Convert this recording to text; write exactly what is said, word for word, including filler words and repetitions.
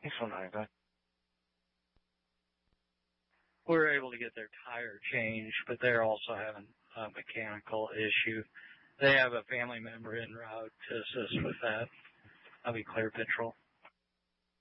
Thanks for nine, guy. We were able to get their tire changed, but they're also having a mechanical issue. They have a family member en route to assist with that. I'll be Clear Patrol.